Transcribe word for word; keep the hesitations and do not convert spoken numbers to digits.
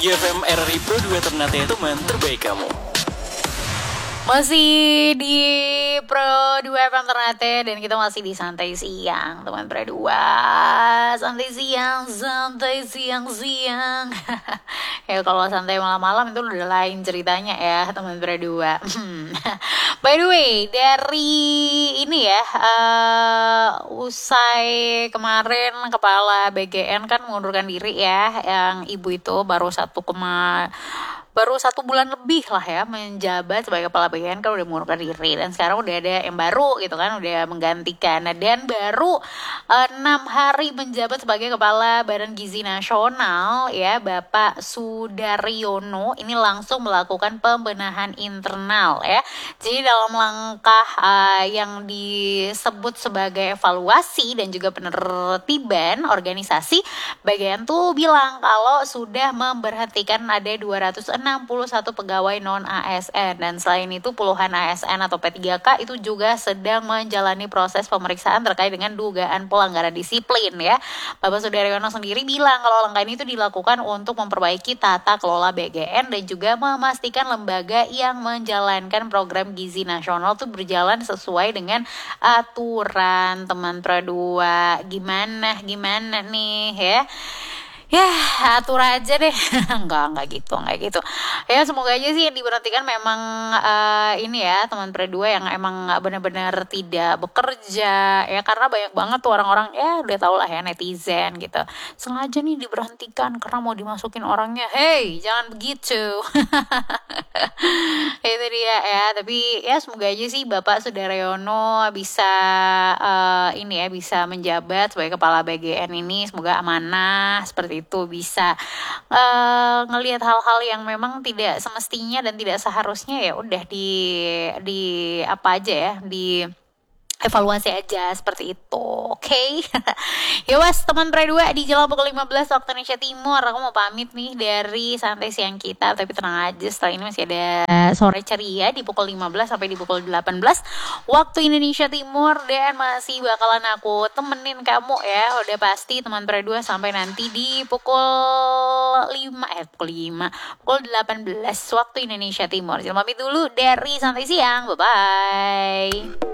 tiga F M R R I Pro dua Ternate, teman terbaik kamu. Masih di Pro dua F M Ternate dan kita masih di santai siang, teman Pro dua. Santai siang, santai siang-siang. Ya kalau santai malam-malam itu udah lain ceritanya ya, teman Pro dua. By the way, dari ini ya, uh, usai kemarin kepala B G N kan mengundurkan diri ya, yang ibu itu baru satu koma baru satu bulan lebih lah ya menjabat sebagai kepala B G N, kan udah mengundurkan diri dan sekarang udah ada yang baru gitu kan, udah menggantikan. Nah, dan baru enam hari menjabat sebagai kepala Badan Gizi Nasional ya, Bapak Sudaryono ini langsung melakukan pembenahan internal ya. Jadi dalam langkah uh, yang disebut sebagai evaluasi dan juga penertiban organisasi, B G N tuh bilang kalau sudah memberhentikan ada dua ratus enam puluh satu pegawai non A S N, dan selain itu puluhan A S N atau P tiga K itu juga sedang menjalani proses pemeriksaan terkait dengan dugaan pelanggaran disiplin ya. Bapak Sudaryono sendiri bilang kalau langkah ini itu dilakukan untuk memperbaiki tata kelola B G N dan juga memastikan lembaga yang menjalankan program gizi nasional itu berjalan sesuai dengan aturan, teman Pro dua. Gimana gimana nih ya? Ya, atur aja deh. Enggak, enggak gitu, enggak gitu. Ya, semoga aja sih yang diberhentikan memang uh, ini ya, teman Pro dua yang emang benar-benar tidak bekerja. Ya, karena banyak banget tuh orang-orang, ya udah tau lah ya, netizen gitu. Sengaja nih diberhentikan karena mau dimasukin orangnya. Hey, jangan begitu. Itu dia ya. Tapi ya semoga aja sih Bapak Sudaryono bisa uh, ini ya, bisa menjabat sebagai kepala B G N ini. Semoga amanah seperti itu, bisa uh, ngelihat hal-hal yang memang tidak semestinya dan tidak seharusnya, ya udah di di apa aja ya, di evaluasi aja seperti itu. Oke. Okay? Ya was, teman Pro dua, di jalan pukul lima belas waktu Indonesia Timur. Aku mau pamit nih dari santai siang kita, tapi tenang aja, setelah ini masih ada sore ceria di pukul lima belas sampai di pukul delapan belas waktu Indonesia Timur, dan masih bakalan aku temenin kamu ya, udah pasti teman Pro dua, sampai nanti di pukul lima eh pukul lima pukul delapan belas waktu Indonesia Timur. Jangan pamit dulu dari santai siang. Bye bye.